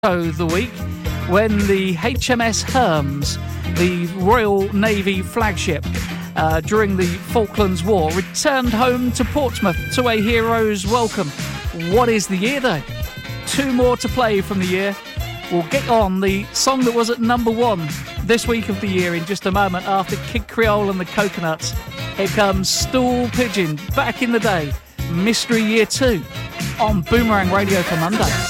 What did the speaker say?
the week when the HMS Hermes, the Royal Navy flagship during the Falklands War, returned home to Portsmouth to a hero's welcome. What is the year though? 2 more to play from the year. We'll get on the song that was at number 1 this week of the year in just a moment after Kid Creole and the Coconuts. Here comes Stool Pigeon, back in the day, Mystery Year 2 on Boomerang Radio for Monday.